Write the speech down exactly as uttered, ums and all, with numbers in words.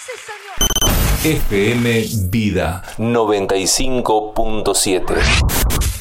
F M Vida noventa y cinco punto siete.